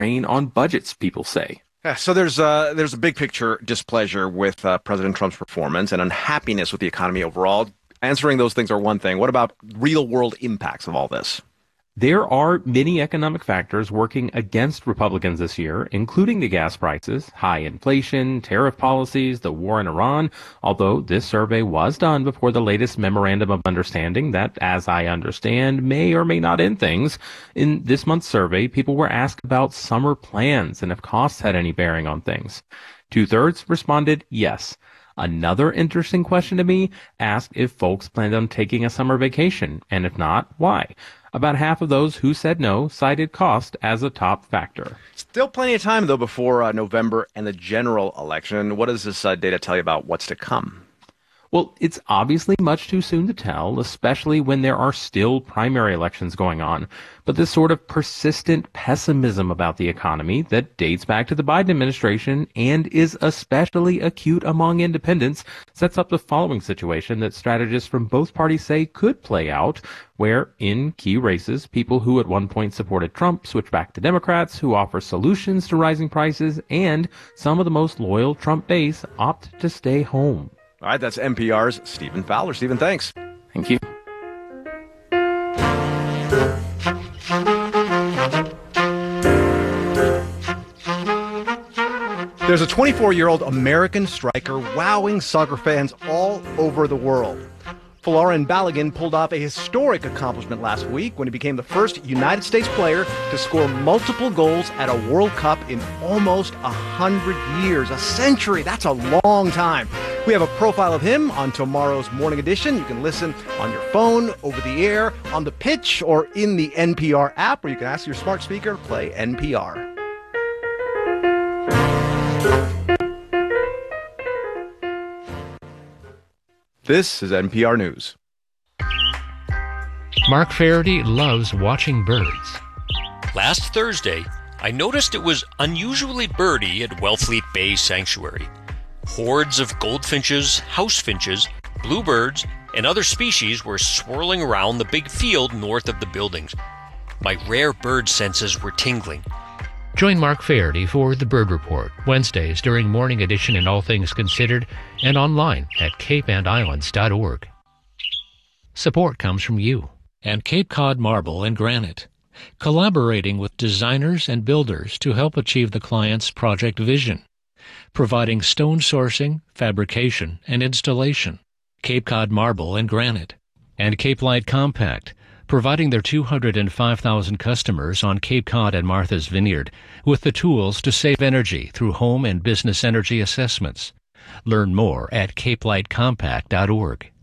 strain on budgets, people say. Yeah, so there's a big picture displeasure with President Trump's performance and unhappiness with the economy overall. Answering those things are one thing. What about real-world impacts of all this? There are many economic factors working against Republicans this year, including the gas prices, high inflation, tariff policies, the war in Iran, although this survey was done before the latest memorandum of understanding that, as I understand, may or may not end things. In this month's survey, people were asked about summer plans and if costs had any bearing on things. 2/3 responded yes. Another interesting question to me asked if folks planned on taking a summer vacation, and if not, why? About half of those who said no cited cost as a top factor. Still plenty of time, though, before November and the general election. What does this data tell you about what's to come? Well, it's obviously much too soon to tell, especially when there are still primary elections going on. But this sort of persistent pessimism about the economy that dates back to the Biden administration and is especially acute among independents sets up the following situation that strategists from both parties say could play out, where in key races, people who at one point supported Trump switch back to Democrats who offer solutions to rising prices, and some of the most loyal Trump base opt to stay home. All right, that's NPR's Stephen Fowler. Stephen, thanks. Thank you. There's a 24-year-old American striker wowing soccer fans all over the world. Folarin Balogun pulled off a historic accomplishment last week when he became the first United States player to score multiple goals at a World Cup in almost 100 years. A century, that's a long time. We have a profile of him on tomorrow's Morning Edition. You can listen on your phone, over the air, on the pitch, or in the NPR app, or you can ask your smart speaker to play NPR. This is NPR News. Mark Faraday loves watching birds. Last Thursday, I noticed it was unusually birdy at Wellfleet Bay Sanctuary. Hordes of goldfinches, house finches, bluebirds, and other species were swirling around the big field north of the buildings. My rare bird senses were tingling. Join Mark Faraday for The Bird Report, Wednesdays during Morning Edition and All Things Considered, and online at capeandislands.org. Support comes from you and Cape Cod Marble and Granite, collaborating with designers and builders to help achieve the client's project vision, providing stone sourcing, fabrication, and installation. Cape Cod Marble and Granite, and Cape Light Compact, providing their 205,000 customers on Cape Cod and Martha's Vineyard with the tools to save energy through home and business energy assessments. Learn more at capelightcompact.org.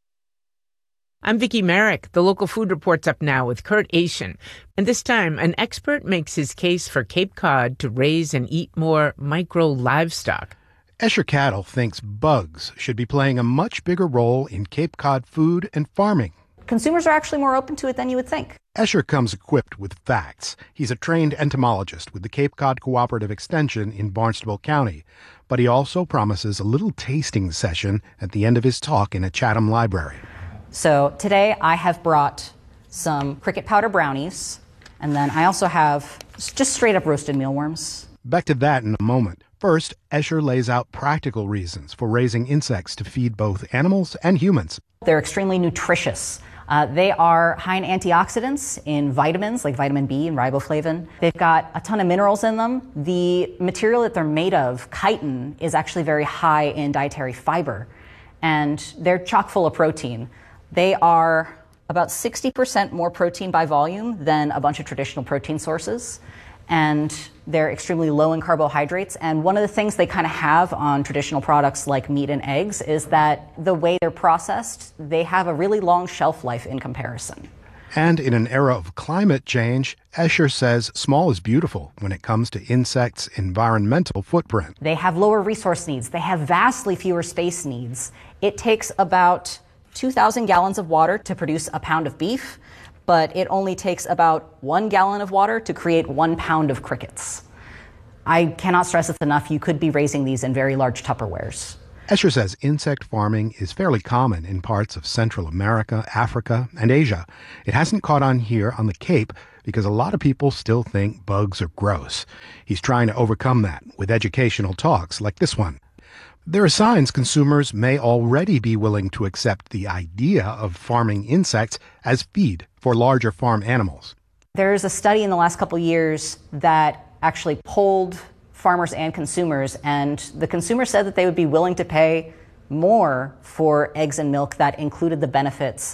I'm Vicki Merrick. The local food report's up now with Kurt Asian. And this time, an expert makes his case for Cape Cod to raise and eat more micro livestock. Escher Cattle thinks bugs should be playing a much bigger role in Cape Cod food and farming. Consumers are actually more open to it than you would think. Escher comes equipped with facts. He's a trained entomologist with the Cape Cod Cooperative Extension in Barnstable County, but he also promises a little tasting session at the end of his talk in a Chatham library. So today I have brought some cricket powder brownies, and then I also have just straight up roasted mealworms. Back to that in a moment. First, Escher lays out practical reasons for raising insects to feed both animals and humans. They're extremely nutritious. They are high in antioxidants, in vitamins like vitamin B and riboflavin. They've got a ton of minerals in them. The material that they're made of, chitin, is actually very high in dietary fiber, and they're chock full of protein. They are about 60% more protein by volume than a bunch of traditional protein sources, and they're extremely low in carbohydrates. And one of the things they kind of have on traditional products like meat and eggs is that the way they're processed, they have a really long shelf life in comparison. And in an era of climate change, Escher says small is beautiful when it comes to insects' environmental footprint. They have lower resource needs. They have vastly fewer space needs. It takes about 2,000 gallons of water to produce a pound of beef, but it only takes about 1 gallon of water to create 1 pound of crickets. I cannot stress this enough. You could be raising these in very large Tupperwares. Escher says insect farming is fairly common in parts of Central America, Africa, and Asia. It hasn't caught on here on the Cape because a lot of people still think bugs are gross. He's trying to overcome that with educational talks like this one. There are signs consumers may already be willing to accept the idea of farming insects as feed for larger farm animals. There's a study in the last couple of years that actually polled farmers and consumers, and the consumers said that they would be willing to pay more for eggs and milk that included the benefits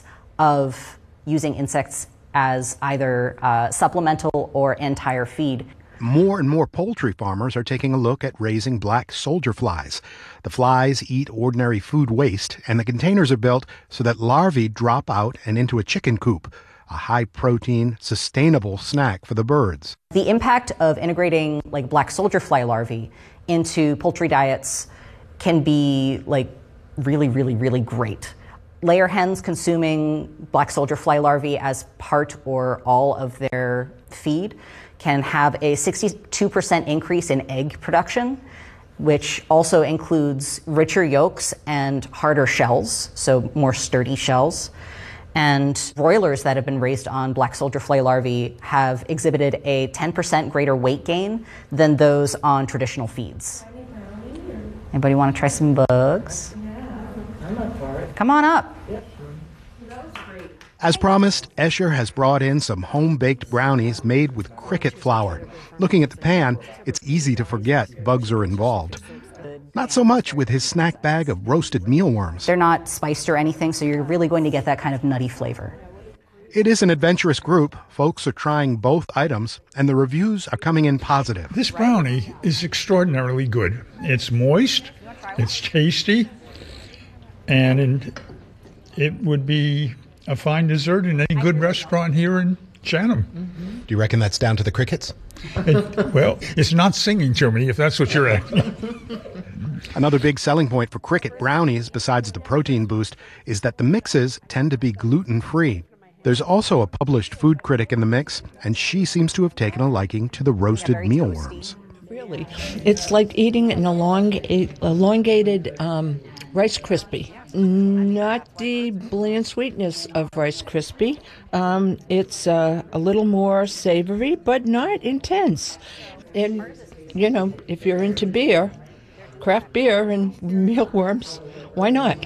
of using insects as either supplemental or entire feed. More and more poultry farmers are taking a look at raising black soldier flies. The flies eat ordinary food waste, and the containers are built so that larvae drop out and into a chicken coop, a high-protein, sustainable snack for the birds. The impact of integrating like black soldier fly larvae into poultry diets can be like really, really, really great. Layer hens consuming black soldier fly larvae as part or all of their feed can have a 62% increase in egg production, which also includes richer yolks and harder shells, so more sturdy shells. And broilers that have been raised on black soldier fly larvae have exhibited a 10% greater weight gain than those on traditional feeds. Anybody want to try some bugs? Yeah, I'm up for it. Come on up. Yep. That was great. As promised, Escher has brought in some home-baked brownies made with cricket flour. Looking at the pan, it's easy to forget bugs are involved. Not so much with his snack bag of roasted mealworms. They're not spiced or anything, so you're really going to get that kind of nutty flavor. It is an adventurous group. Folks are trying both items, and the reviews are coming in positive. This brownie is extraordinarily good. It's moist, it's tasty, and it would be a fine dessert in any good restaurant here in Chatham. Mm-hmm. Do you reckon that's down to the crickets? Well, it's not singing to me, if that's what you're asking. Another big selling point for cricket brownies, besides the protein boost, is that the mixes tend to be gluten-free. There's also a published food critic in the mix, and she seems to have taken a liking to the roasted mealworms. Really, it's like eating an elongated Rice Krispie. Not the bland sweetness of Rice Krispie. It's a little more savory, but not intense. And, you know, if you're into beer, craft beer and mealworms, why not?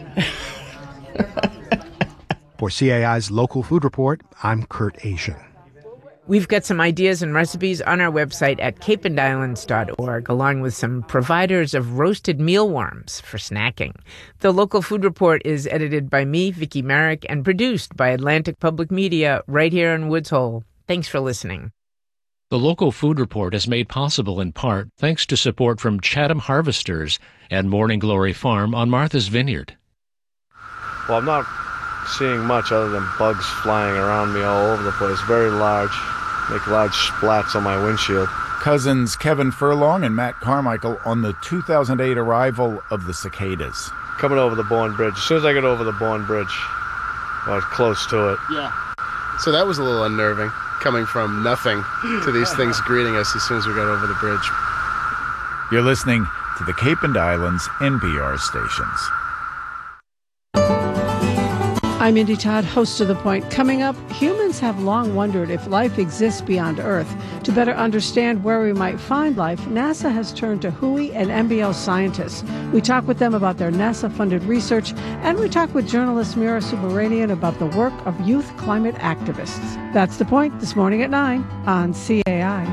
For CAI's Local Food Report, I'm Kurt Asian. We've got some ideas and recipes on our website at capeandislands.org, along with some providers of roasted mealworms for snacking. The Local Food Report is edited by me, Vicki Merrick, and produced by Atlantic Public Media right here in Woods Hole. Thanks for listening. The Local Food Report is made possible in part thanks to support from Chatham Harvesters and Morning Glory Farm on Martha's Vineyard. Well, I'm not seeing much other than bugs flying around me all over the place. Very large. Make large splats on my windshield. Cousins Kevin Furlong and Matt Carmichael on the 2008 arrival of the cicadas. Coming over the Bourne Bridge. As soon as I get over the Bourne Bridge, I was close to it. Yeah. So that was a little unnerving, coming from nothing to these things greeting us as soon as we got over the bridge. You're listening to the Cape and Islands NPR stations. I'm Indy Todd, host of The Point. Coming up, humans have long wondered if life exists beyond Earth. To better understand where we might find life, NASA has turned to WHOI and NBL scientists. We talk with them about their NASA-funded research, and we talk with journalist Mira Subbaranian about the work of youth climate activists. That's The Point this morning at 9 on CAI.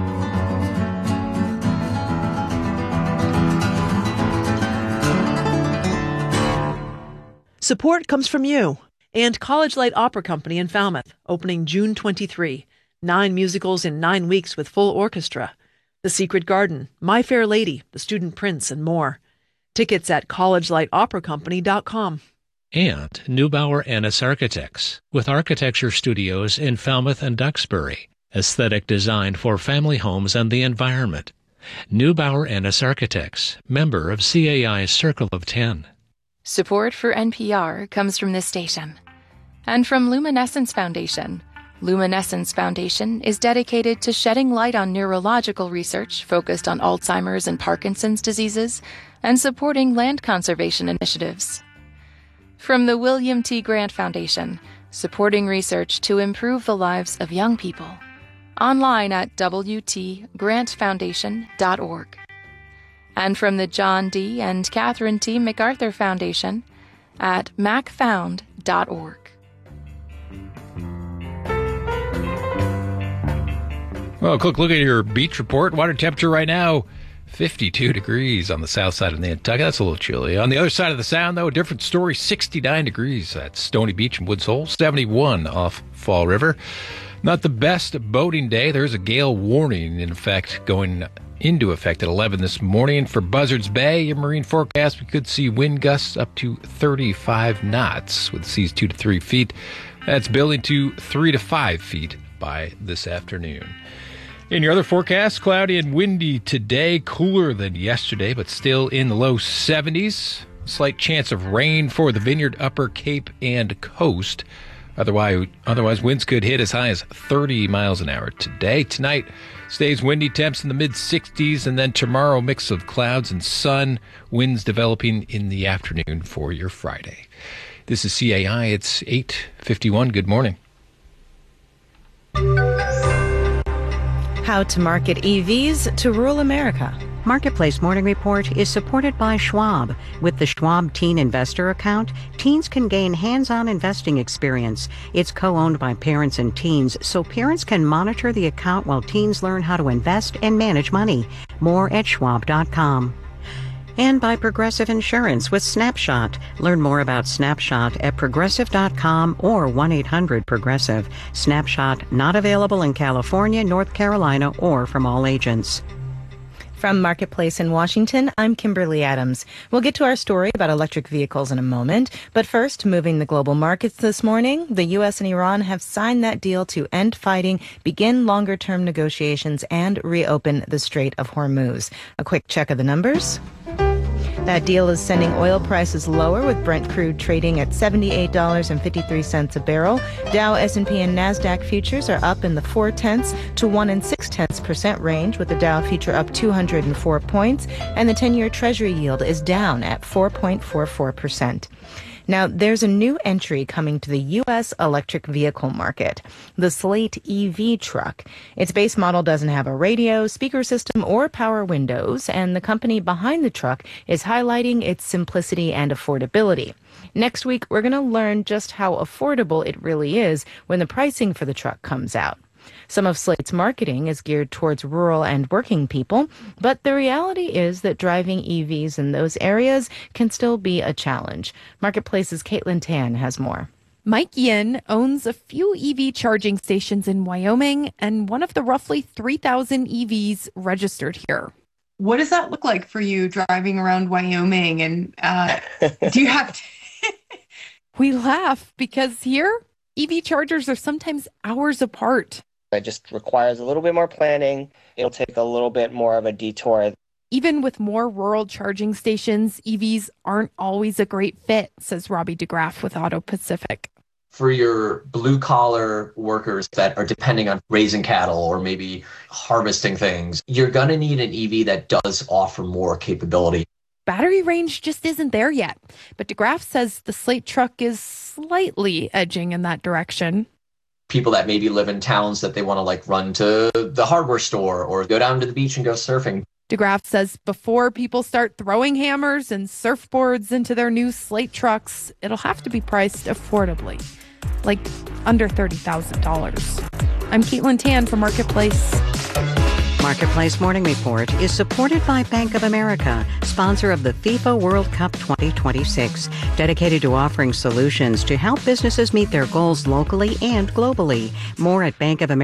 Support comes from you and College Light Opera Company in Falmouth, opening June 23. 9 musicals in 9 weeks with full orchestra. The Secret Garden, My Fair Lady, The Student Prince, and more. Tickets at collegelightoperacompany.com. And Neubauer Ennis Architects, with architecture studios in Falmouth and Duxbury. Aesthetic design for family homes and the environment. Neubauer Ennis Architects, member of CAI's Circle of 10. Support for NPR comes from this station and from Luminescence Foundation, Luminescence Foundation is dedicated to shedding light on neurological research focused on Alzheimer's and Parkinson's diseases and supporting land conservation initiatives. From the William T. Grant Foundation, supporting research to improve the lives of young people. Online at wtgrantfoundation.org. And from the John D. and Catherine T. MacArthur Foundation at macfound.org. Well, a quick look at your beach report. Water temperature right now, 52 degrees on the south side of Nantucket. That's a little chilly. On the other side of the sound, though, a different story, 69 degrees at Stony Beach and Woods Hole, 71 off Fall River. Not the best boating day. There's a gale warning, in effect, going into effect at 11 this morning. For Buzzards Bay, your marine forecast, we could see wind gusts up to 35 knots with seas 2 to 3 feet. That's building to 3 to 5 feet by this afternoon. In your other forecast, cloudy and windy today, cooler than yesterday, but still in the low 70s. Slight chance of rain for the Vineyard, Upper Cape, and Coast. Otherwise, winds could hit as high as 30 miles an hour today. Tonight stays windy, temps in the mid-60s, and then tomorrow, mix of clouds and sun, winds developing in the afternoon for your Friday. This is CAI. It's 8:51. Good morning. How to market EVs to rural America. Marketplace Morning Report is supported by Schwab. With the Schwab Teen Investor Account, teens can gain hands-on investing experience. It's co-owned by parents and teens, so parents can monitor the account while teens learn how to invest and manage money. More at schwab.com. And by Progressive Insurance with Snapshot. Learn more about Snapshot at progressive.com or 1-800-PROGRESSIVE. Snapshot not available in California, North Carolina, or from all agents. From Marketplace in Washington, I'm Kimberly Adams. We'll get to our story about electric vehicles in a moment. But first, moving the global markets this morning, the U.S. and Iran have signed that deal to end fighting, begin longer-term negotiations, and reopen the Strait of Hormuz. A quick check of the numbers. That deal is sending oil prices lower, with Brent crude trading at $78.53 a barrel. Dow, S&P, and NASDAQ futures are up in the 0.4 to 1 6/10% range, with the Dow future up 204 points, and the 10-year Treasury yield is down at 4.44%. Now, there's a new entry coming to the U.S. electric vehicle market, the Slate EV truck. Its base model doesn't have a radio, speaker system, or power windows, and the company behind the truck is highlighting its simplicity and affordability. Next week, we're going to learn just how affordable it really is when the pricing for the truck comes out. Some of Slate's marketing is geared towards rural and working people, but the reality is that driving EVs in those areas can still be a challenge. Marketplace's Caitlin Tan has more. Mike Yin owns a few EV charging stations in Wyoming and one of the roughly 3,000 EVs registered here. What does that look like for you driving around Wyoming? And do you have to... We laugh because here, EV chargers are sometimes hours apart. It just requires a little bit more planning. It'll take a little bit more of a detour. Even with more rural charging stations, EVs aren't always a great fit, says Robbie DeGraff with Auto Pacific. For your blue-collar workers that are depending on raising cattle or maybe harvesting things, you're going to need an EV that does offer more capability. Battery range just isn't there yet, but DeGraff says the Slate truck is slightly edging in that direction. People that maybe live in towns that they want to run to the hardware store or go down to the beach and go surfing. DeGraff says before people start throwing hammers and surfboards into their new Slate trucks, it'll have to be priced affordably, like under $30,000. I'm Caitlin Tan for Marketplace. Marketplace Morning Report is supported by Bank of America, sponsor of the FIFA World Cup 2026, dedicated to offering solutions to help businesses meet their goals locally and globally. More at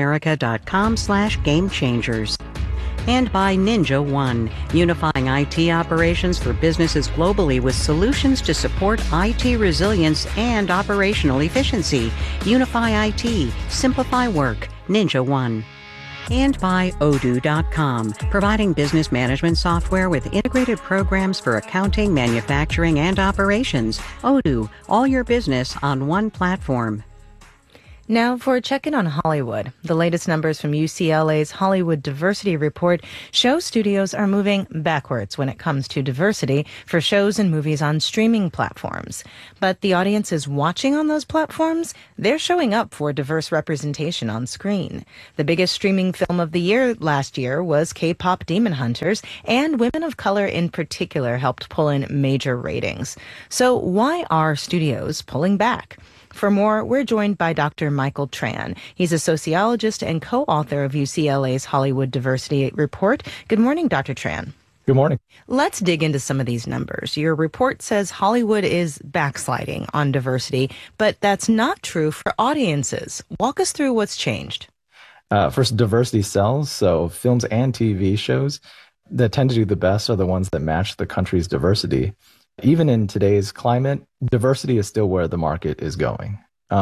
bankofamerica.com/gamechangers. And by Ninja One, unifying IT operations for businesses globally with solutions to support IT resilience and operational efficiency. Unify IT, simplify work. Ninja One. And by Odoo.com, providing business management software with integrated programs for accounting, manufacturing, and operations. Odoo, all your business on one platform. Now for a check-in on Hollywood. The latest numbers from UCLA's Hollywood Diversity Report show studios are moving backwards when it comes to diversity for shows and movies on streaming platforms. But the audiences watching on those platforms, they're showing up for diverse representation on screen. The biggest streaming film of the year last year was K-pop Demon Hunters, and women of color in particular helped pull in major ratings. So why are studios pulling back? For more, we're joined by Dr. Michael Tran. He's a sociologist and co-author of UCLA's Hollywood Diversity Report. Good morning, Dr. Tran. Good morning. Let's dig into some of these numbers. Your report says Hollywood is backsliding on diversity, but that's not true for audiences. Walk us through what's changed. First, diversity sells, so films and TV shows that tend to do the best are the ones that match the country's diversity. Even in today's climate, diversity is still where the market is going.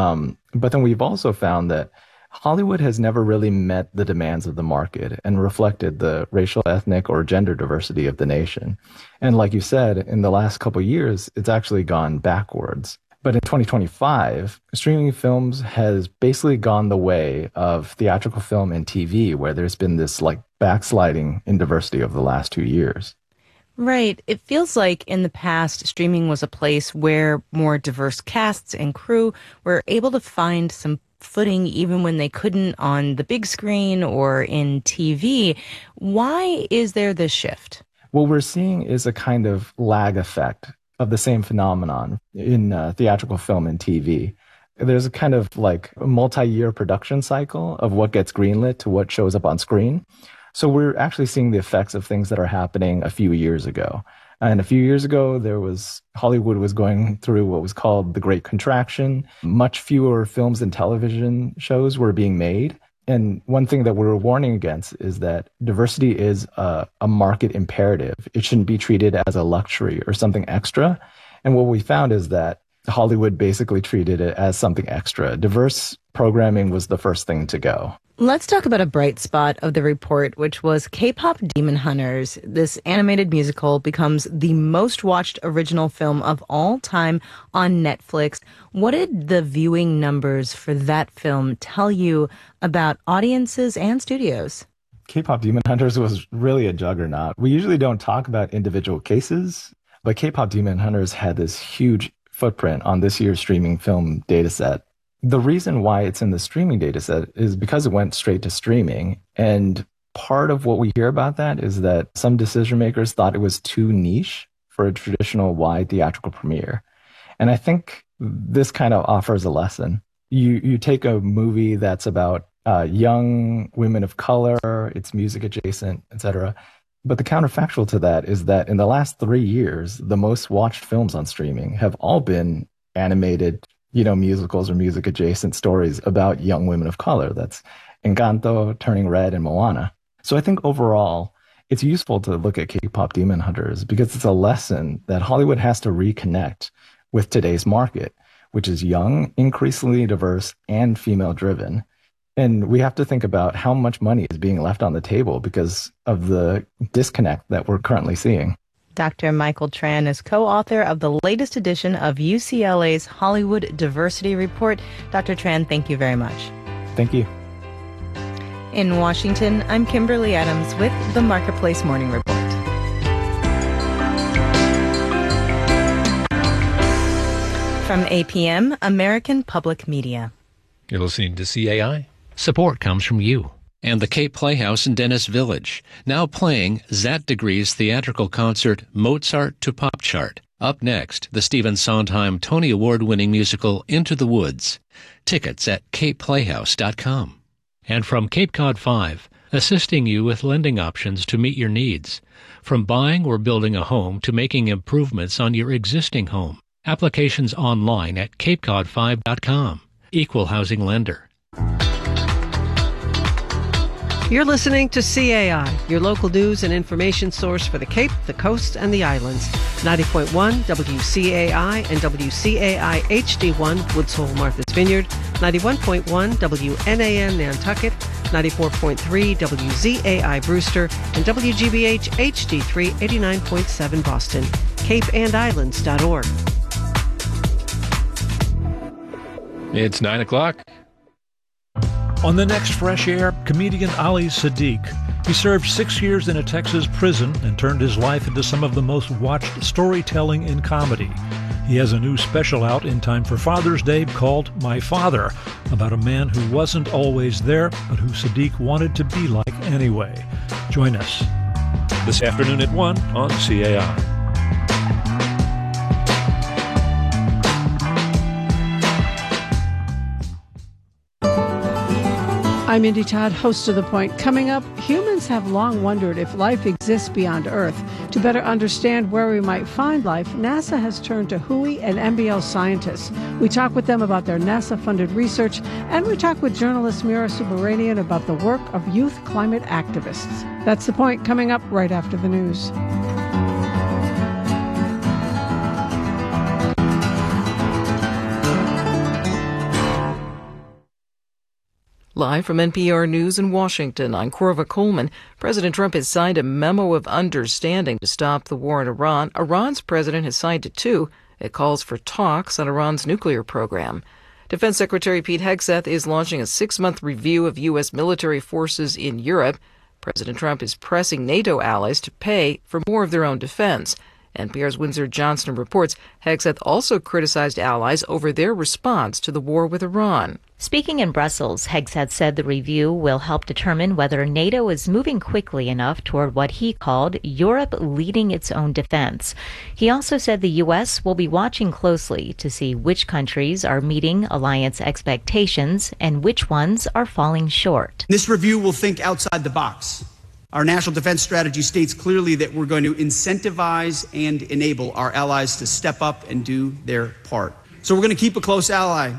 But then we've also found that Hollywood has never really met the demands of the market and reflected the racial, ethnic, or gender diversity of the nation. And like you said, in the last couple of years, it's actually gone backwards. But in 2025, streaming films has basically gone the way of theatrical film and TV, where there's been this backsliding in diversity over the last 2 years. Right. It feels like in the past, streaming was a place where more diverse casts and crew were able to find some footing even when they couldn't on the big screen or in TV. Why is there this shift? What we're seeing is a kind of lag effect of the same phenomenon in theatrical film and TV. There's a kind of a multi-year production cycle of what gets greenlit to what shows up on screen. So we're actually seeing the effects of things that are happening a few years ago. And a few years ago, Hollywood was going through what was called the Great Contraction. Much fewer films and television shows were being made. And one thing that we're warning against is that diversity is a market imperative. It shouldn't be treated as a luxury or something extra. And what we found is that Hollywood basically treated it as something extra. Diverse programming was the first thing to go. Let's talk about a bright spot of the report, which was K-pop Demon Hunters. This animated musical becomes the most watched original film of all time on Netflix. What did the viewing numbers for that film tell you about audiences and studios? K-pop Demon Hunters was really a juggernaut. We usually don't talk about individual cases, but K-pop Demon Hunters had this huge footprint on this year's streaming film dataset. The reason why it's in the streaming dataset is because it went straight to streaming. And part of what we hear about that is that some decision makers thought it was too niche for a traditional wide theatrical premiere. And I think this kind of offers a lesson. You take a movie that's about young women of color, it's music adjacent, etc. But the counterfactual to that is that in the last 3 years, the most watched films on streaming have all been animated musicals or music adjacent stories about young women of color. That's Encanto, Turning Red, and Moana. So I think overall, it's useful to look at K-pop Demon Hunters because it's a lesson that Hollywood has to reconnect with today's market, which is young, increasingly diverse, and female-driven. And we have to think about how much money is being left on the table because of the disconnect that we're currently seeing. Dr. Michael Tran is co-author of the latest edition of UCLA's Hollywood Diversity Report. Dr. Tran, thank you very much. Thank you. In Washington, I'm Kimberly Adams with the Marketplace Morning Report. From APM, American Public Media. You're listening to CAI. Support comes from you. And the Cape Playhouse in Dennis Village, now playing Zat Degree's theatrical concert Mozart to Pop Chart. Up next, the Stephen Sondheim Tony Award-winning musical Into the Woods. Tickets at capeplayhouse.com. And from Cape Cod 5, assisting you with lending options to meet your needs. From buying or building a home to making improvements on your existing home. Applications online at capecod5.com. Equal housing lender. You're listening to CAI, your local news and information source for the Cape, the Coast, and the Islands. 90.1 WCAI and WCAI HD1 Woods Hole, Martha's Vineyard. 91.1 WNAN Nantucket. 94.3 WZAI Brewster. And WGBH HD3 89.7 Boston. CapeandIslands.org. It's 9 o'clock. On the next Fresh Air, comedian Ali Sadiq. He served 6 years in a Texas prison and turned his life into some of the most watched storytelling in comedy. He has a new special out in time for Father's Day called My Father, about a man who wasn't always there, but who Sadiq wanted to be like anyway. Join us this afternoon at 1 on CAI. I'm Indy Todd, host of The Point. Coming up, humans have long wondered if life exists beyond Earth. To better understand where we might find life, NASA has turned to WHOI and NBL scientists. We talk with them about their NASA-funded research, and we talk with journalist Mira Subbaranian about the work of youth climate activists. That's The Point, coming up right after the news. Live from NPR News in Washington, I'm Corva Coleman. President Trump has signed a memo of understanding to stop the war in Iran. Iran's president has signed it too. It calls for talks on Iran's nuclear program. Defense Secretary Pete Hegseth is launching a 6-month review of U.S. military forces in Europe. President Trump is pressing NATO allies to pay for more of their own defense. NPR's Windsor Johnston reports Hegseth also criticized allies over their response to the war with Iran. Speaking in Brussels, Hegseth said the review will help determine whether NATO is moving quickly enough toward what he called Europe leading its own defense. He also said the U.S. will be watching closely to see which countries are meeting alliance expectations and which ones are falling short. This review will think outside the box. Our national defense strategy states clearly that we're going to incentivize and enable our allies to step up and do their part. So we're going to keep a close eye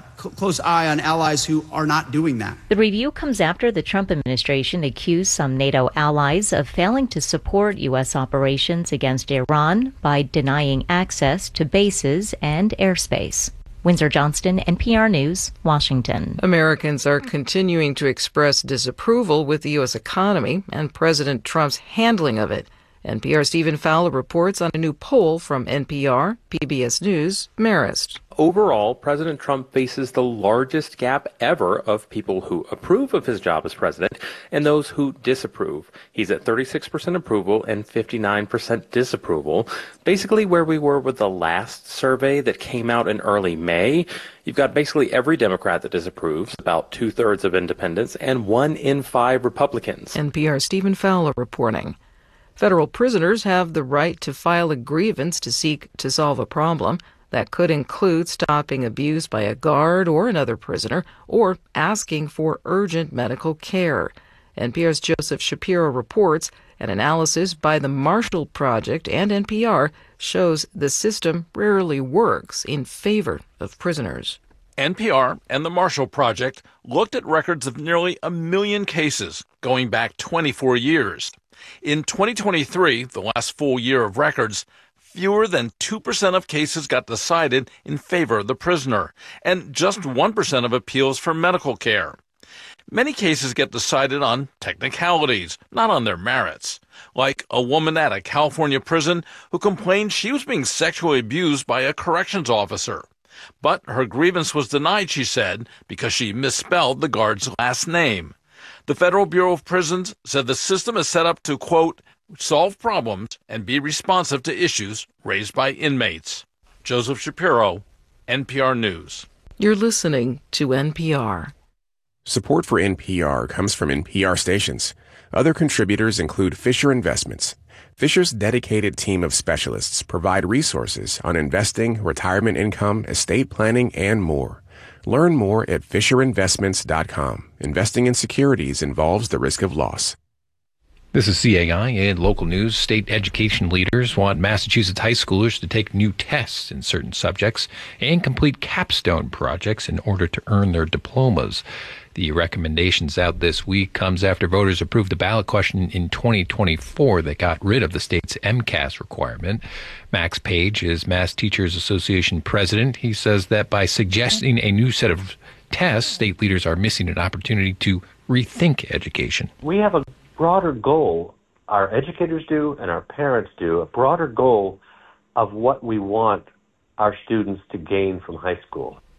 on allies who are not doing that. The review comes after the Trump administration accused some NATO allies of failing to support U.S. operations against Iran by denying access to bases and airspace. Windsor Johnston, NPR News, Washington. Americans are continuing to express disapproval with the U.S. economy and President Trump's handling of it. NPR's Stephen Fowler reports on a new poll from NPR, PBS News, Marist. Overall, President Trump faces the largest gap ever of people who approve of his job as president and those who disapprove. He's at 36% approval and 59% disapproval, basically where we were with the last survey that came out in early May. You've got basically every Democrat that disapproves, about 2/3 of independents, and 1 in 5 Republicans. NPR's Stephen Fowler reporting. Federal prisoners have the right to file a grievance to seek to solve a problem. That could include stopping abuse by a guard or another prisoner, or asking for urgent medical care. NPR's Joseph Shapiro reports an analysis by the Marshall Project and NPR shows the system rarely works in favor of prisoners. NPR and the Marshall Project looked at records of nearly 1 million cases going back 24 years. In 2023, the last full year of records, fewer than 2% of cases got decided in favor of the prisoner, and just 1% of appeals for medical care. Many cases get decided on technicalities, not on their merits, like a woman at a California prison who complained she was being sexually abused by a corrections officer. But her grievance was denied, she said, because she misspelled the guard's last name. The Federal Bureau of Prisons said the system is set up to, quote, solve problems and be responsive to issues raised by inmates. Joseph Shapiro, NPR News. You're listening to NPR. Support for NPR comes from NPR stations. Other contributors include Fisher Investments. Fisher's dedicated team of specialists provide resources on investing, retirement income, estate planning, and more. Learn more at FisherInvestments.com. Investing in securities involves the risk of loss. This is CAI and local news. State education leaders want Massachusetts high schoolers to take new tests in certain subjects and complete capstone projects in order to earn their diplomas. The recommendations out this week comes after voters approved a ballot question in 2024 that got rid of the state's MCAS requirement. Max Page is Mass Teachers Association president. He says that by suggesting a new set of tests, state leaders are missing an opportunity to rethink education. We have a broader goal, our educators do and our parents do, a broader goal of what we want our students to gain from high school.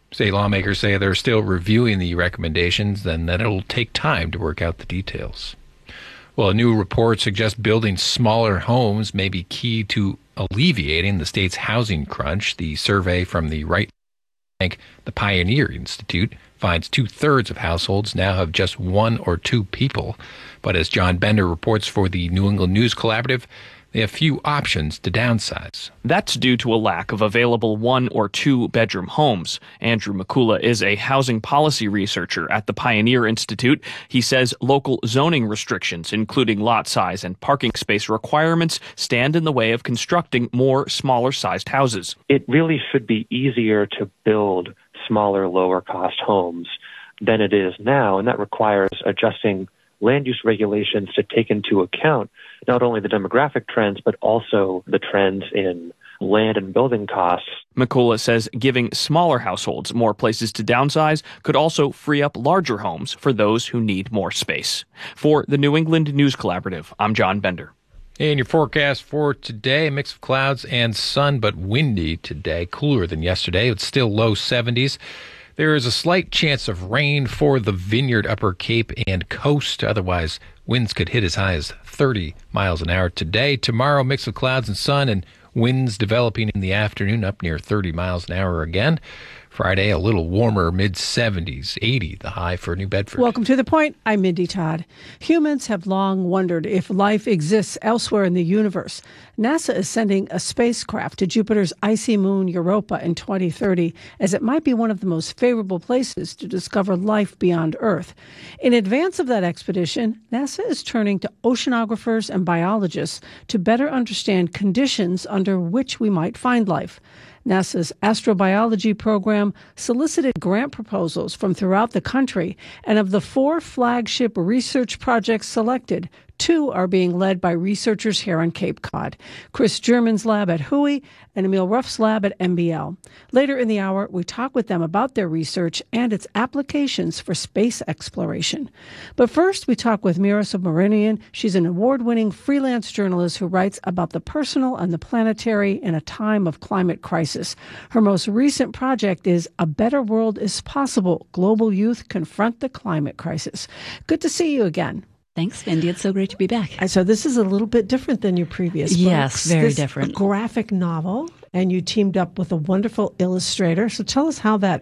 State lawmakers say they're still reviewing the recommendations and that it'll take time to work out the details. Well, a new report suggests building smaller homes may be key to alleviating the state's housing crunch. The survey from the right bank, the Pioneer Institute, finds 2/3 of households now have just one or two people. But as John Bender reports for the New England News Collaborative, they have few options to downsize. That's due to a lack of available 1 or 2 bedroom homes. Andrew McCullough is a housing policy researcher at the Pioneer Institute. He says local zoning restrictions, including lot size and parking space requirements, stand in the way of constructing more smaller-sized houses. It really should be easier to build smaller, lower-cost homes than it is now, and that requires adjusting land use regulations to take into account not only the demographic trends, but also the trends in land and building costs. McCullough says giving smaller households more places to downsize could also free up larger homes for those who need more space. For the New England News Collaborative, I'm John Bender. And your forecast for today, a mix of clouds and sun, but windy today. Cooler than yesterday. It's still low 70s. There is a slight chance of rain for the Vineyard, Upper Cape, and coast. Otherwise, winds could hit as high as 30 miles an hour today. Tomorrow, mix of clouds and sun and winds developing in the afternoon up near 30 miles an hour again. Friday, a little warmer, mid-70s, 80 the high for New Bedford. Welcome to The Point. I'm Mindy Todd. Humans have long wondered if life exists elsewhere in the universe. NASA is sending a spacecraft to Jupiter's icy moon Europa in 2030, as it might be one of the most favorable places to discover life beyond Earth. In advance of that expedition, NASA is turning to oceanographers and biologists to better understand conditions under which we might find life. NASA's astrobiology program solicited grant proposals from throughout the country, and of the 4 flagship research projects selected, 2 are being led by researchers here on Cape Cod. Chris German's lab at Hui and Emil Ruff's lab at MBL. Later in the hour, we talk with them about their research and its applications for space exploration. But first, we talk with Mira Subramanian. She's an award-winning freelance journalist who writes about the personal and the planetary in a time of climate crisis. Her most recent project is A Better World is Possible: Global Youth Confront the Climate Crisis. Good to see you again. Thanks, Mindy. It's so great to be back. So this is a little bit different than your previous books. Yes, very different. A graphic novel, and you teamed up with a wonderful illustrator. So tell us how that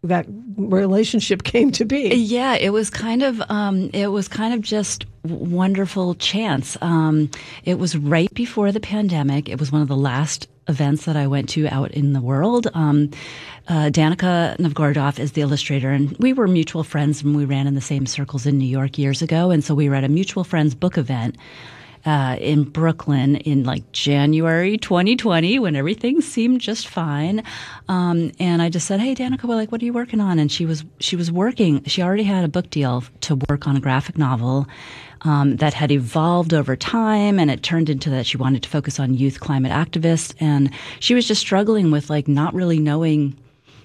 relationship came to be. Yeah, it was kind of just wonderful chance. It was right before the pandemic. It was one of the last events that I went to out in the world. Danica Novgorodov is the illustrator, and we were mutual friends when we ran in the same circles in New York years ago. And so we were at a mutual friends book event in Brooklyn in like January 2020 when everything seemed just fine. And I just said, "Hey, Danica, well, what are you working on?" And she was working. She already had a book deal to work on a graphic novel that had evolved over time, and it turned into that she wanted to focus on youth climate activists. And she was just struggling with not really knowing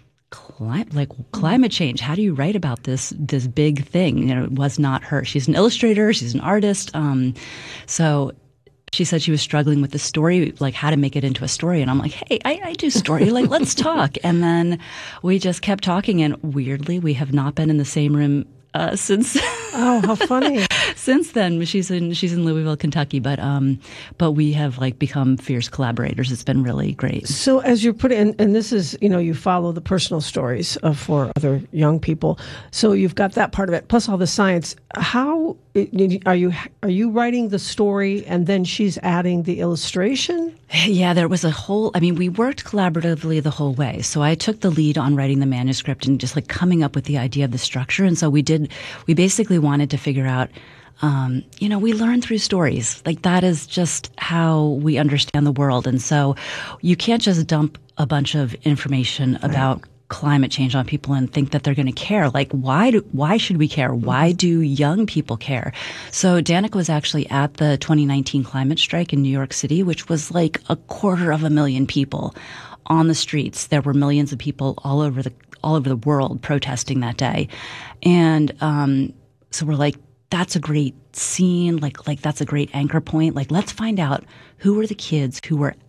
climate change. How do you write about this big thing? It was not her. She's an illustrator. She's an artist. So she said she was struggling with the story, how to make it into a story. And I'm like, hey, I do story. Let's talk. And then we just kept talking. And weirdly, we have not been in the same room since. Oh, how funny! Since then, she's in Louisville, Kentucky, but we have become fierce collaborators. It's been really great. So as you put it, and this is, you follow the personal stories for other young people. So you've got that part of it, plus all the science. How are you writing the story and then she's adding the illustration? Yeah, there was we worked collaboratively the whole way. So I took the lead on writing the manuscript and just coming up with the idea of the structure. And so we basically wanted to figure out, we learn through stories. That is just how we understand the world. And so you can't just dump a bunch of information about climate change on people and think that they're going to care. Why should we care? Why do young people care? So Danica was actually at the 2019 climate strike in New York City, which was 250,000 people on the streets. There were millions of people all over the world protesting that day. And so we're that's a great scene. That's a great anchor point. Let's find out who were the kids who were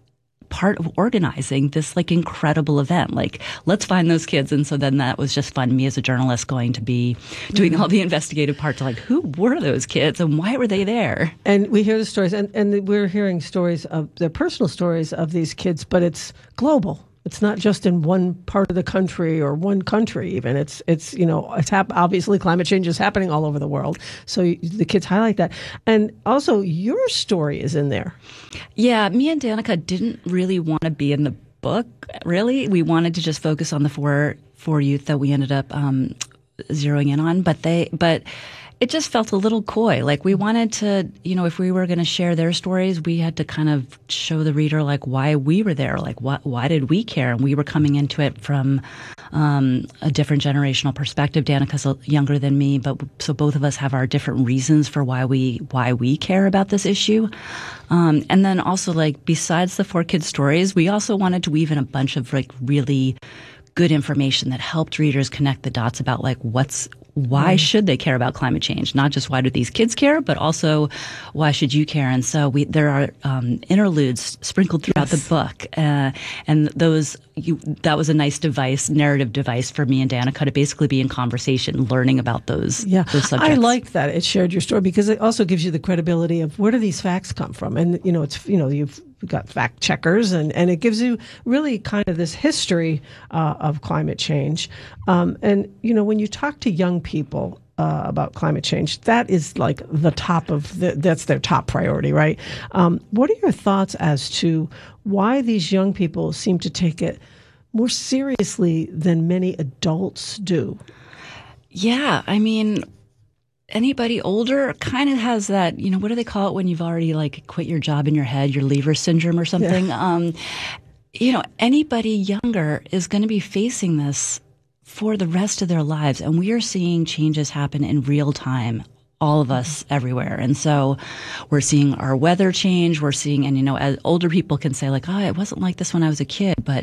part of organizing this like incredible event. Like, let's find those kids. And so then that was just fun. Me as a journalist going to be doing all the investigative part to like, who were those kids and why were they there? And we hear the stories, and we're hearing stories of their personal stories of these kids, but it's global. It's not just in one part of the country or one country even. It's obviously climate change is happening all over the world. So the kids highlight that. And also your story is in there. Yeah, me and Danica didn't really want to be in the book, really. We wanted to just focus on the four youth that we ended up zeroing in on, but it just felt a little coy. Like, we wanted to, if we were going to share their stories, we had to kind of show the reader like why we were there, like why did we care? And we were coming into it from a different generational perspective. Danica's younger than me, so both of us have our different reasons for why we care about this issue. And then also, like, besides the 4 kids' stories, we also wanted to weave in a bunch of like really good information that helped readers connect the dots about like why should they care about climate change? Not just why do these kids care, but also why should you care? And so there are interludes sprinkled throughout the book, and that was a nice narrative device for me and Danica to basically be in conversation, learning about those subjects. I like that it shared your story because it also gives you the credibility of where do these facts come from, and you've got fact checkers, and it gives you really kind of this history of climate change. And when you talk to young people about climate change, that is like the top of that's their top priority, right? What are your thoughts as to why these young people seem to take it more seriously than many adults do? Yeah, I mean, anybody older kind of has that, what do they call it when you've already like quit your job in your head, your leaver syndrome or something? Yeah. Anybody younger is going to be facing this for the rest of their lives. And we are seeing changes happen in real time, all of us everywhere. And so we're seeing our weather change. We're seeing, and, as older people can say like, it wasn't like this when I was a kid, but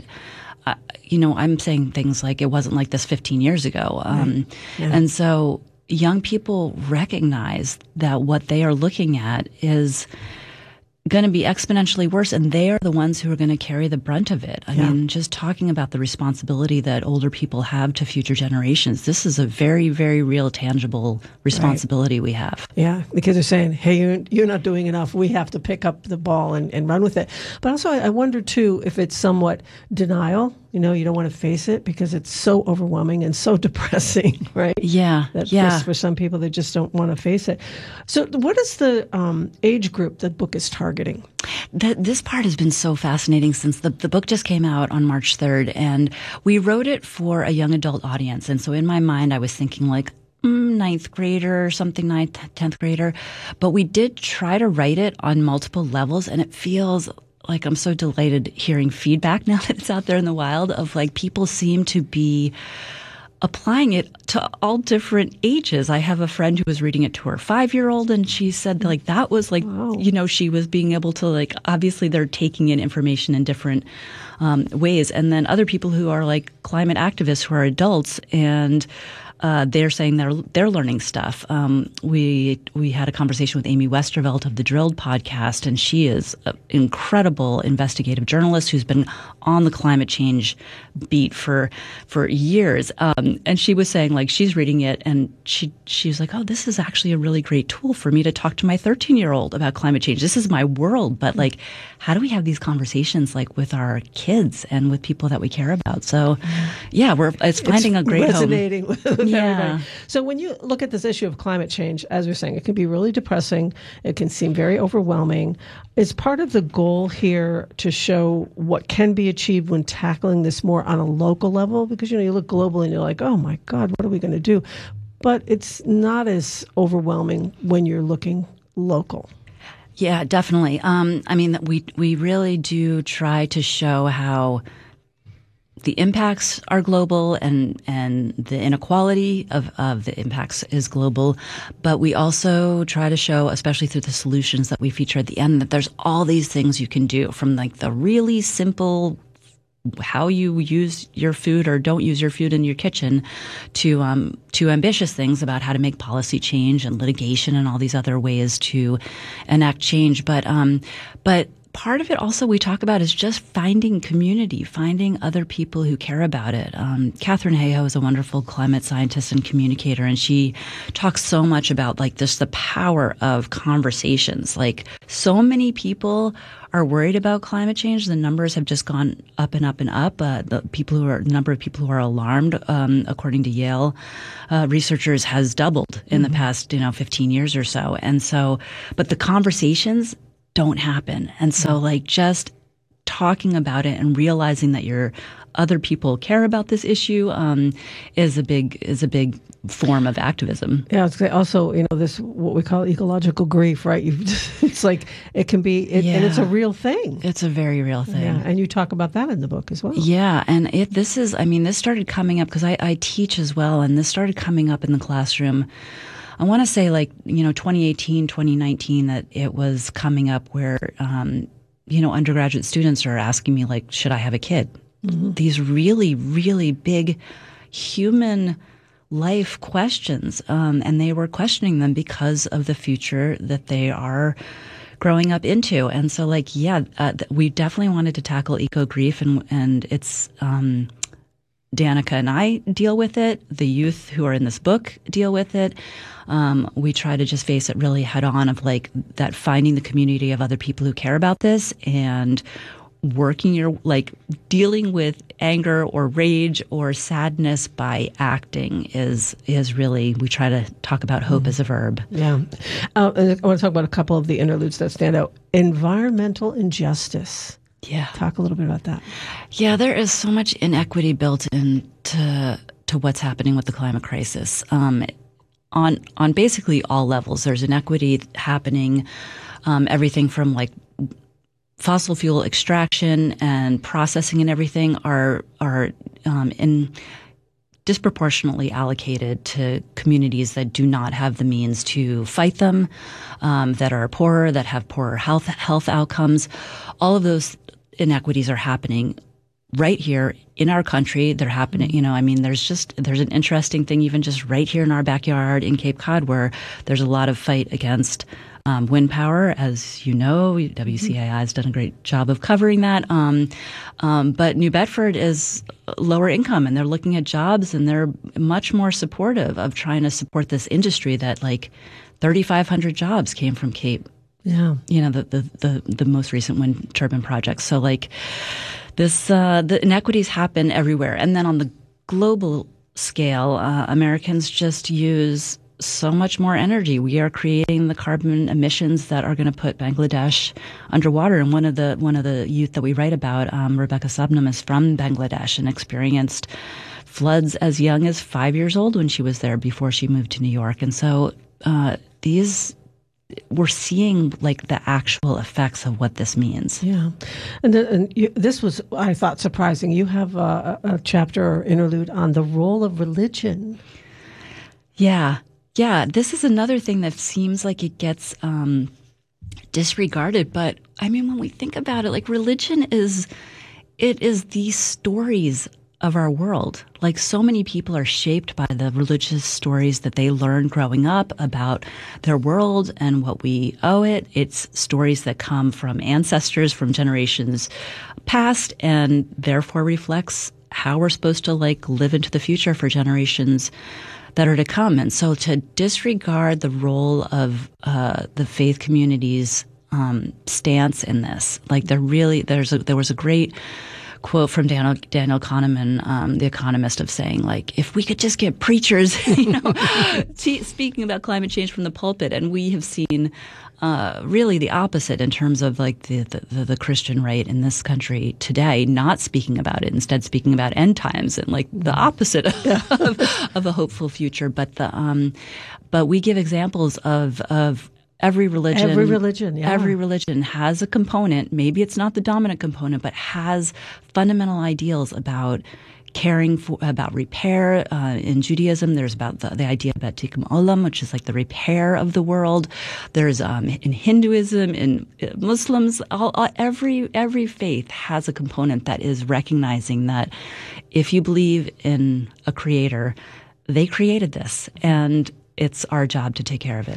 I'm saying things like it wasn't like this 15 years ago. And so young people recognize that what they are looking at is going to be exponentially worse, and they are the ones who are going to carry the brunt of it. I mean, just talking about the responsibility that older people have to future generations, this is a very, very real, tangible responsibility we have. Yeah, the kids are saying, hey, you're not doing enough. We have to pick up the ball and run with it. But also, I wonder, too, if it's somewhat denial. You don't want to face it because it's so overwhelming and so depressing, right? Yeah. For some people, they just don't want to face it. So what is the age group the book is targeting? This part has been so fascinating since the book just came out on March 3rd, and we wrote it for a young adult audience. And so in my mind, I was thinking like, 9th grader or something, 9th, 10th grader. But we did try to write it on multiple levels, and it feels like I'm so delighted hearing feedback now that it's out there in the wild of like people seem to be applying it to all different ages. I have a friend who was reading it to her 5-year-old, and she said like that was like, she was being able to like, obviously they're taking in information in different ways. And then other people who are like climate activists who are adults, and they're saying they're learning stuff. We had a conversation with Amy Westervelt of the Drilled podcast, and she is an incredible investigative journalist who's been on the climate change beat for years. And she was saying like she's reading it, and she's like, oh, this is actually a really great tool for me to talk to my 13-year-old about climate change. This is my world, but like, how do we have these conversations like with our kids and with people that we care about? So, yeah, it's finding a great resonating home. with everybody. So when you look at this issue of climate change, as we're saying, it can be really depressing. It can seem very overwhelming. Is part of the goal here to show what can be achieved when tackling this more on a local level? Because, you look globally and you're like, oh my God, what are we going to do? But it's not as overwhelming when you're looking local. Yeah, definitely. I mean, we really do try to show how the impacts are global and the inequality of the impacts is global. But we also try to show, especially through the solutions that we feature at the end, that there's all these things you can do, from like the really simple how you use your food or don't use your food in your kitchen to ambitious things about how to make policy change and litigation and all these other ways to enact change. But part of it also we talk about is just finding community, finding other people who care about it. Katharine Hayhoe is a wonderful climate scientist and communicator, and she talks so much about like just the power of conversations. Like, so many people are worried about climate change. The numbers have just gone up and up and up. The number of people who are alarmed, according to Yale researchers, has doubled in the past 15 years or so. And so, but the conversations don't happen. And so like just talking about it and realizing that other people care about this issue is a big form of activism. Yeah, it's also, this what we call ecological grief, right? It's like it can be, and it's a real thing. It's a very real thing. Yeah, and you talk about that in the book as well. Yeah, and this started coming up because I teach as well, and this started coming up in the classroom. I want to say 2018, 2019, that it was coming up where, undergraduate students are asking me like, should I have a kid? Mm-hmm. These really, really big human life questions. And they were questioning them because of the future that they are growing up into. And so we definitely wanted to tackle eco grief, and it's, Danica and I deal with it. The youth who are in this book deal with it. We try to just face it really head on of like that, finding the community of other people who care about this and dealing with anger or rage or sadness by acting is really, we try to talk about hope as a verb. Yeah. I want to talk about a couple of the interludes that stand out. Environmental injustice. Yeah. Talk a little bit about that. Yeah, there is so much inequity built into what's happening with the climate crisis. On basically all levels, there's inequity happening. Everything from like fossil fuel extraction and processing and everything are disproportionately allocated to communities that do not have the means to fight them, that are poorer, that have poorer health outcomes. All of those inequities are happening right here in our country. They're happening, there's an interesting thing even just right here in our backyard in Cape Cod, where there's a lot of fight against wind power. As you know, WCAI has done a great job of covering that. But New Bedford is lower income, and they're looking at jobs, and they're much more supportive of trying to support this industry that 3,500 jobs came from Cape. Yeah. The most recent wind turbine projects. So the inequities happen everywhere. And then on the global scale, Americans just use so much more energy. We are creating the carbon emissions that are going to put Bangladesh underwater. And one of the youth that we write about, Rebecca Subnam, is from Bangladesh and experienced floods as young as 5 years old when she was there before she moved to New York. And so we're seeing the actual effects of what this means. Yeah. And this was, I thought, surprising. You have a chapter or interlude on the role of religion. Yeah. Yeah. This is another thing that seems like it gets disregarded. But when we think about it, religion is these stories of our world. So many people are shaped by the religious stories that they learn growing up about their world and what we owe it. It's stories that come from ancestors from generations past, and therefore reflects how we're supposed to live into the future for generations that are to come. And so to disregard the role of the faith community's stance in this, there was a great quote from Daniel Kahneman, the economist, of saying, if we could just get preachers, speaking about climate change from the pulpit. And we have seen really the opposite in terms of the Christian right in this country today, not speaking about it, instead speaking about end times and the opposite of a hopeful future. But we give examples of every religion, yeah. Every religion has a component. Maybe it's not the dominant component, but has fundamental ideals about caring for, about repair. In Judaism, there's about the idea about tikkun olam, which is the repair of the world. There's in Hinduism, in Muslims, every faith has a component that is recognizing that if you believe in a creator, they created this, and it's our job to take care of it.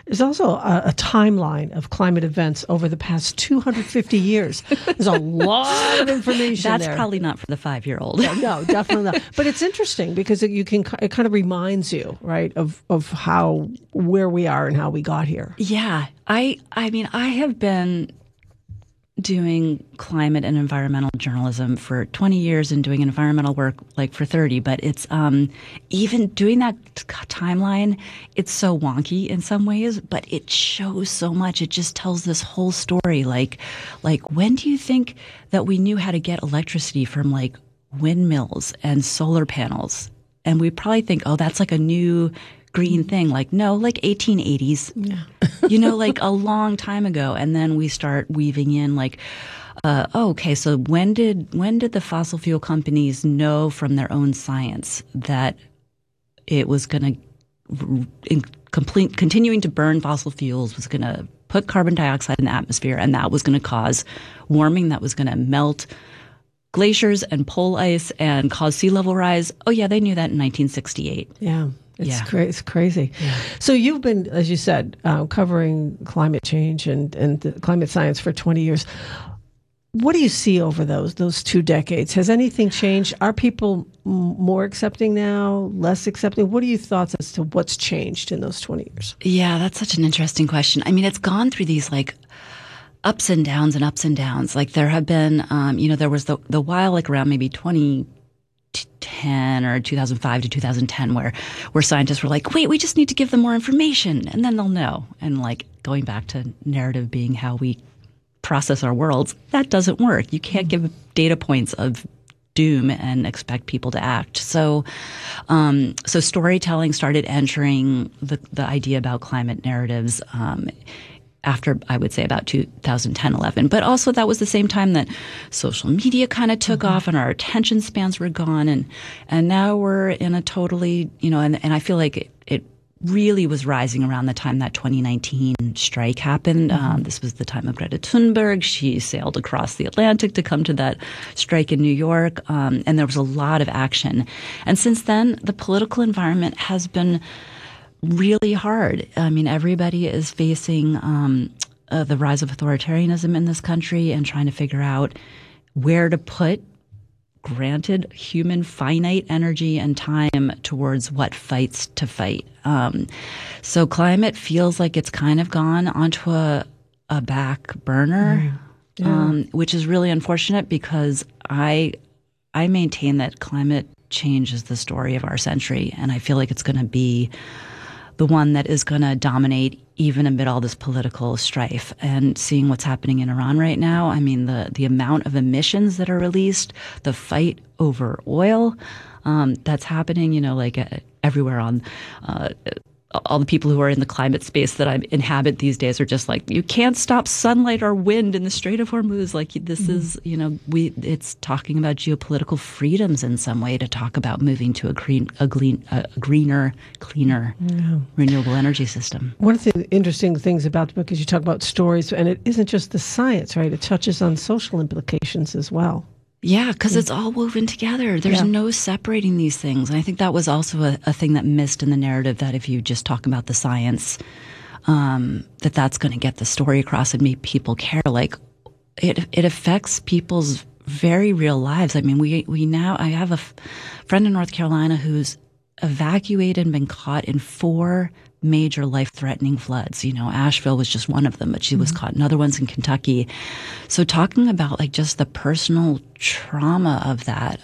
There's also a timeline of climate events over the past 250 years. There's a lot of information That's there. probably not for the 5-year-old. No, definitely not. But it's interesting because it kind of reminds you, right, of where we are and how we got here. Yeah. I mean, I have been doing climate and environmental journalism for 20 years and doing environmental work like for 30. But it's even doing that timeline, it's so wonky in some ways, but it shows so much. It just tells this whole story. Like when do you think that we knew how to get electricity from like windmills and solar panels? And we probably think, oh, that's like a new green thing. Like, no, like 1880s, like a long time ago. And then we start weaving in like, okay, so when did the fossil fuel companies know from their own science that it was going to continuing to burn fossil fuels was going to put carbon dioxide in the atmosphere, and that was going to cause warming, that was going to melt glaciers and pole ice and cause sea level rise? Oh yeah, they knew that in 1968. Yeah. It's crazy. Yeah. So you've been, as you said, covering climate change and climate science for 20 years. What do you see over those 2 decades? Has anything changed? Are people more accepting now, less accepting? What are your thoughts as to what's changed in those 20 years? Yeah, that's such an interesting question. I mean, it's gone through these like ups and downs and ups and downs. Like there have been, there was the while like around maybe 2010 or 2005 to 2010 where scientists were like, wait, we just need to give them more information and then they'll know. And like going back to narrative being how we process our worlds, that doesn't work. You can't give data points of doom and expect people to act. So storytelling started entering the idea about climate narratives after, I would say, about 2010-11. But also that was the same time that social media kind of took off and our attention spans were gone. And now we're in a totally, and I feel like it really was rising around the time that 2019 strike happened. This was the time of Greta Thunberg. She sailed across the Atlantic to come to that strike in New York. And there was a lot of action. And since then, the political environment has been really hard. I mean, everybody is facing the rise of authoritarianism in this country and trying to figure out where to put, granted, human finite energy and time towards what fights to fight. So climate feels like it's kind of gone onto a back burner, which is really unfortunate because I maintain that climate change is the story of our century, and I feel like it's going to be the one that is going to dominate even amid all this political strife. And seeing what's happening in Iran right now, I mean, the amount of emissions that are released, the fight over oil that's happening, everywhere on all the people who are in the climate space that I inhabit these days are just like, you can't stop sunlight or wind in the Strait of Hormuz. Like this is, it's talking about geopolitical freedoms in some way to talk about moving to a greener, cleaner, renewable energy system. One of the interesting things about the book is you talk about stories, and it isn't just the science, right? It touches on social implications as well. Yeah, because it's all woven together. There's no separating these things. And I think that was also a thing that missed in the narrative, that if you just talk about the science, that's going to get the story across and make people care. Like it affects people's very real lives. I mean, I have a friend in North Carolina who's evacuated and been caught in 4 major life-threatening floods. Asheville was just one of them, but she was caught in other ones in Kentucky. So talking about like just the personal trauma of that,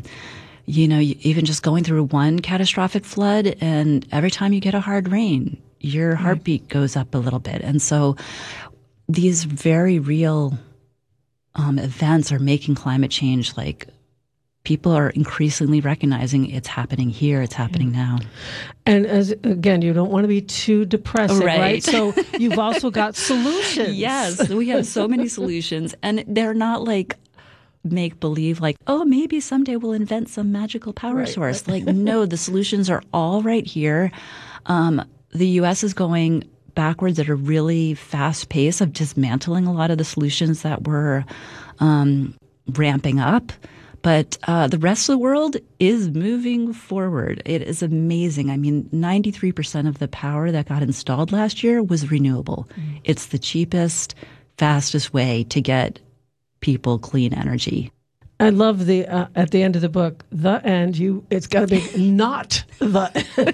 even just going through one catastrophic flood, and every time you get a hard rain, your heartbeat goes up a little bit. And so these very real events are making climate change like people are increasingly recognizing it's happening here, it's happening now. And again, you don't want to be too depressing, right? So you've also got solutions. Yes, we have so many solutions, and they're not like make-believe, like, oh, maybe someday we'll invent some magical power source. Like, no, the solutions are all right here. The U.S. is going backwards at a really fast pace of dismantling a lot of the solutions that were ramping up. But the rest of the world is moving forward. It is amazing. I mean, 93% of the power that got installed last year was renewable. It's the cheapest, fastest way to get people clean energy. I love the at the end of the book, the end. It's got to be not the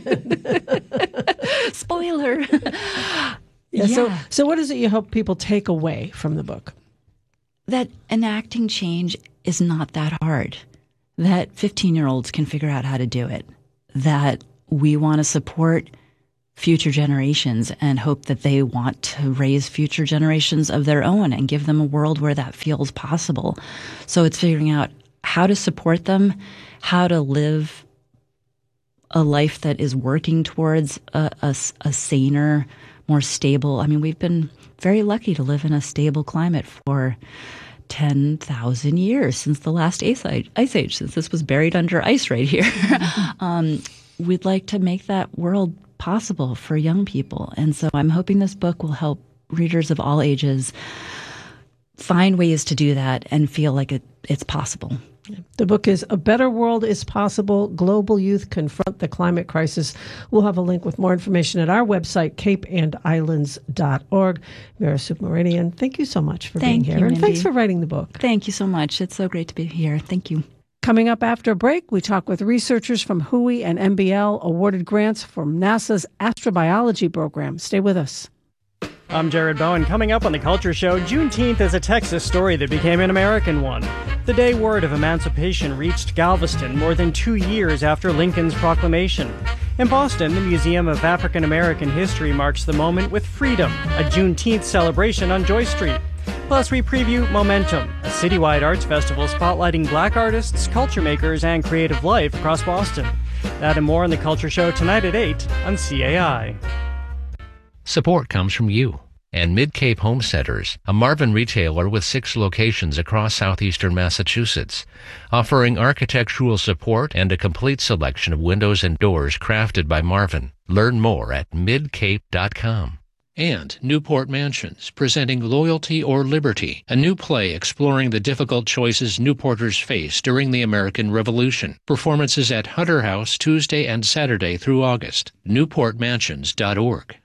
end. Spoiler. Yeah. So what is it you hope people take away from the book? That enacting change is not that hard. That 15-year-olds can figure out how to do it. That we want to support future generations and hope that they want to raise future generations of their own and give them a world where that feels possible. So it's figuring out how to support them, how to live a life that is working towards a saner, more stable. I mean, we've been very lucky to live in a stable climate for 10,000 years since the last ice age, since this was buried under ice right here. We'd like to make that world possible for young people. And so I'm hoping this book will help readers of all ages find ways to do that and feel like it's possible. The book is A Better World is Possible, Global Youth Confront the Climate Crisis. We'll have a link with more information at our website, capeandislands.org. Vera Subramanian, thank you so much for being here. Mindy. And thanks for writing the book. Thank you so much. It's so great to be here. Thank you. Coming up after a break, we talk with researchers from WHOI and MBL awarded grants from NASA's astrobiology program. Stay with us. I'm Jared Bowen. Coming up on The Culture Show, Juneteenth is a Texas story that became an American one. The day word of emancipation reached Galveston more than 2 years after Lincoln's proclamation. In Boston, the Museum of African American History marks the moment with Freedom, a Juneteenth celebration on Joy Street. Plus, we preview Momentum, a citywide arts festival spotlighting Black artists, culture makers, and creative life across Boston. That and more on The Culture Show tonight at 8 on CAI. Support comes from you and Mid-Cape Home Centers, a Marvin retailer with 6 locations across southeastern Massachusetts, offering architectural support and a complete selection of windows and doors crafted by Marvin. Learn more at midcape.com. And Newport Mansions, presenting Loyalty or Liberty, a new play exploring the difficult choices Newporters face during the American Revolution. Performances at Hunter House Tuesday and Saturday through August. NewportMansions.org.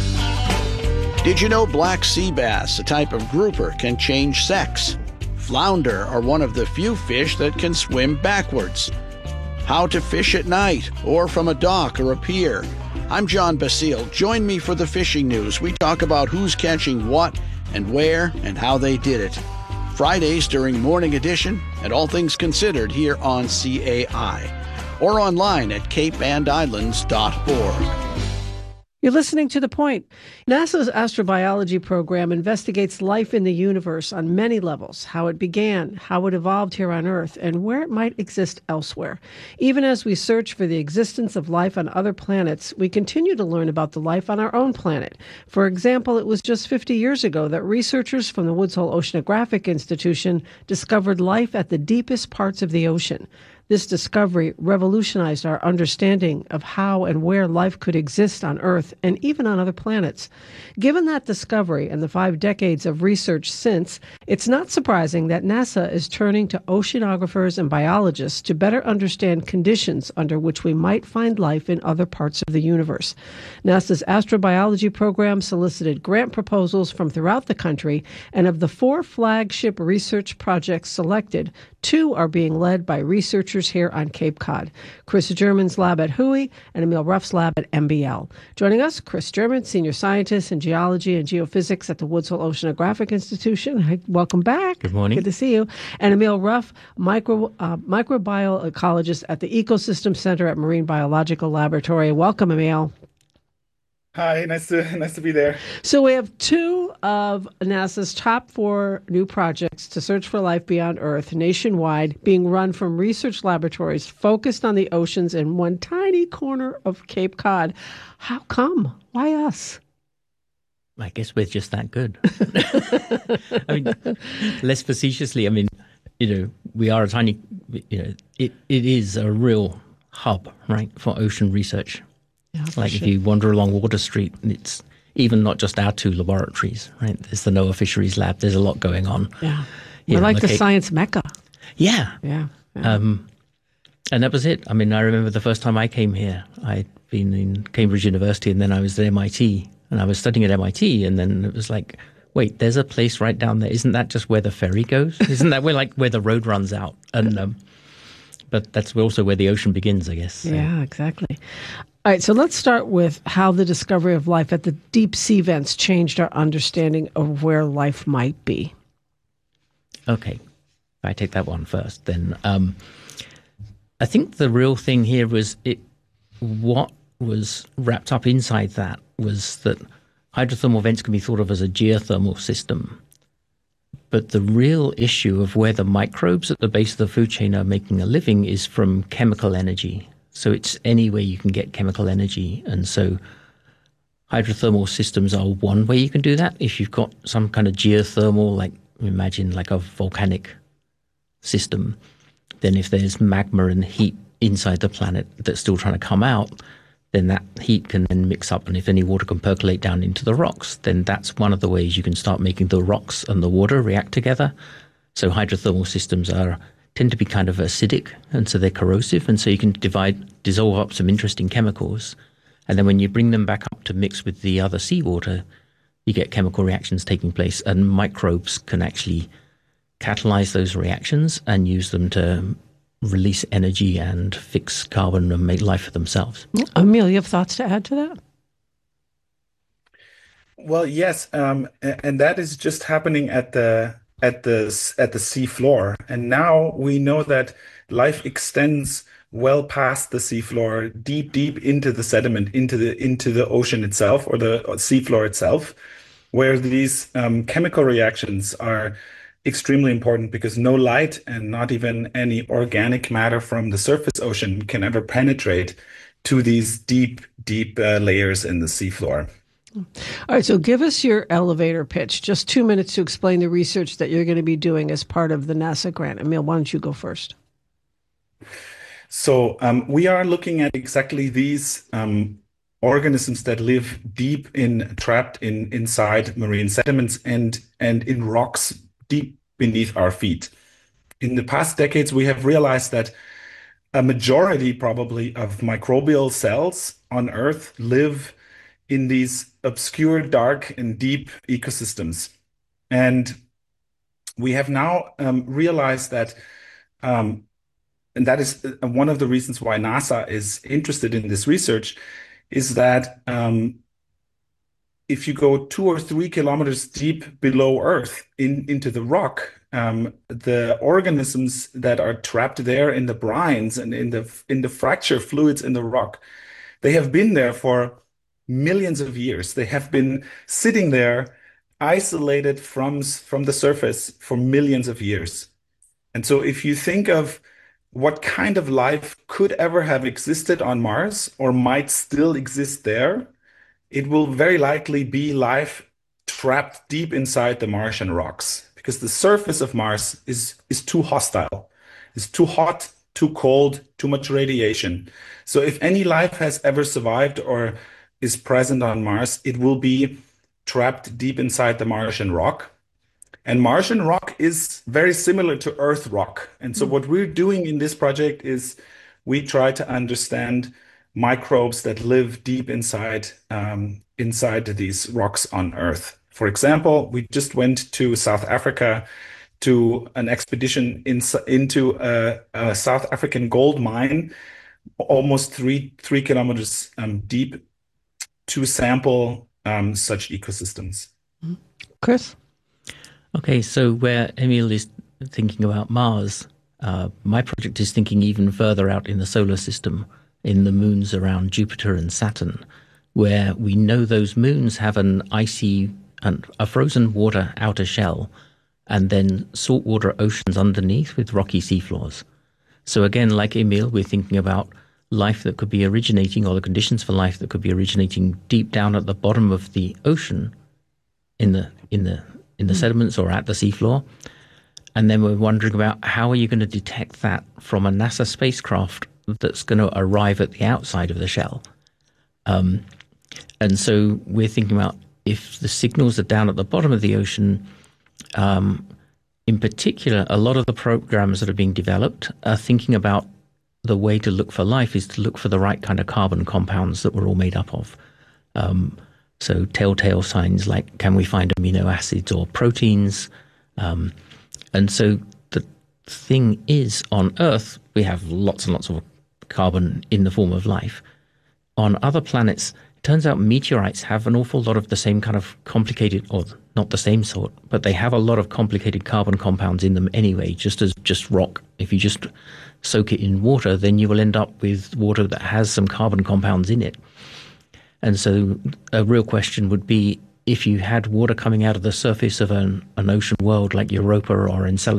Did you know black sea bass, a type of grouper, can change sex? Flounder are one of the few fish that can swim backwards. How to fish at night or from a dock or a pier. I'm John Basile. Join me for the fishing news. We talk about who's catching what and where and how they did it. Fridays during Morning Edition and All Things Considered here on CAI or online at capeandislands.org. You're listening to The Point. NASA's astrobiology program investigates life in the universe on many levels, how it began, how it evolved here on Earth, and where it might exist elsewhere. Even as we search for the existence of life on other planets, we continue to learn about the life on our own planet. For example, it was just 50 years ago that researchers from the Woods Hole Oceanographic Institution discovered life at the deepest parts of the ocean. This discovery revolutionized our understanding of how and where life could exist on Earth and even on other planets. Given that discovery and the 5 decades of research since, it's not surprising that NASA is turning to oceanographers and biologists to better understand conditions under which we might find life in other parts of the universe. NASA's astrobiology program solicited grant proposals from throughout the country, and of the 4 flagship research projects selected, 2 are being led by researchers here on Cape Cod. Chris German's lab at WHOI and Emil Ruff's lab at MBL. Joining us, Chris German, Senior Scientist in Geology and Geophysics at the Woods Hole Oceanographic Institution. Welcome back. Good morning. Good to see you. And Emil Ruff, microbiologist at the Ecosystem Center at Marine Biological Laboratory. Welcome, Emil. Hi, nice to be there. So we have 2 of NASA's top 4 new projects to search for life beyond Earth nationwide being run from research laboratories focused on the oceans in one tiny corner of Cape Cod. How come? Why us? I guess we're just that good. I mean, less facetiously, I mean, we are a tiny, it is a real hub, right, for ocean research. Yeah, like if you wander along Water Street, it's even not just our 2 laboratories, right? There's the NOAA Fisheries Lab. There's a lot going on. Yeah. We're like the science mecca. Yeah. Yeah. And that was it. I mean, I remember the first time I came here, I'd been in Cambridge University, and then I was at MIT, and I was studying at MIT, and then it was like, wait, there's a place right down there. Isn't that just where the ferry goes? Isn't that where the road runs out? And but that's also where the ocean begins, I guess. So. Yeah, exactly. All right, so let's start with how the discovery of life at the deep sea vents changed our understanding of where life might be. Okay, if I take that one first, then I think the real thing here was what was wrapped up inside that was that hydrothermal vents can be thought of as a geothermal system. But the real issue of where the microbes at the base of the food chain are making a living is from chemical energy. So it's any way you can get chemical energy. And so hydrothermal systems are one way you can do that. If you've got some kind of geothermal, like imagine like a volcanic system, then if there's magma and heat inside the planet that's still trying to come out, then that heat can then mix up. And if any water can percolate down into the rocks, then that's one of the ways you can start making the rocks and the water react together. So hydrothermal systems tend to be kind of acidic, and so they're corrosive. And so you can dissolve up some interesting chemicals. And then when you bring them back up to mix with the other seawater, you get chemical reactions taking place, and microbes can actually catalyze those reactions and use them to release energy and fix carbon and make life for themselves. Emil, you have thoughts to add to that? Well, yes, and that is just happening at the sea floor. And now we know that life extends well past the sea floor, deep into the sediment, into the ocean itself, or the sea floor itself, where these chemical reactions are extremely important, because no light and not even any organic matter from the surface ocean can ever penetrate to these deep layers in the seafloor. All right, so give us your elevator pitch. Just 2 minutes to explain the research that you're going to be doing as part of the NASA grant. Emil, why don't you go first? So we are looking at exactly these organisms that live trapped inside marine sediments and in rocks deep beneath our feet. In the past decades, we have realized that a majority probably of microbial cells on Earth live in these obscure, dark, and deep ecosystems. And we have now realized that, and that is one of the reasons why NASA is interested in this research, is that if you go 2 or 3 kilometers deep below Earth into the rock, the organisms that are trapped there in the brines and in the fracture fluids in the rock, they have been there for millions of years. They have been sitting there, isolated from the surface for millions of years. And so if you think of what kind of life could ever have existed on Mars or might still exist there, it will very likely be life trapped deep inside the Martian rocks, because the surface of Mars is too hostile. It's too hot, too cold, too much radiation. So if any life has ever survived or is present on Mars, it will be trapped deep inside the Martian rock. And Martian rock is very similar to Earth rock. And so what we're doing in this project is we try to understand microbes that live deep inside these rocks on Earth. For example, we just went to South Africa to an expedition into a South African gold mine, almost 3 kilometers deep, to sample such ecosystems. Chris? Okay, so where Emil is thinking about Mars, my project is thinking even further out in the solar system, in the moons around Jupiter and Saturn, where we know those moons have an icy and a frozen water outer shell, and then saltwater oceans underneath with rocky seafloors. So again, like Emil, we're thinking about life that could be originating, or the conditions for life that could be originating deep down at the bottom of the ocean, in the sediments or at the seafloor. And then we're wondering about how are you going to detect that from a NASA spacecraft that's going to arrive at the outside of the shell. And so we're thinking about if the signals are down at the bottom of the ocean, in particular, a lot of the programs that are being developed are thinking about the way to look for life is to look for the right kind of carbon compounds that we're all made up of. So telltale signs like, can we find amino acids or proteins? And so the thing is, on Earth, we have lots and lots of carbon in the form of life. On other planets, it turns out meteorites have an awful lot of the same kind of complicated, or not the same sort, but they have a lot of complicated carbon compounds in them anyway, just as just rock. If you just soak it in water, then you will end up with water that has some carbon compounds in it. And so a real question would be, if you had water coming out of the surface of an ocean world like Europa or Enceladus,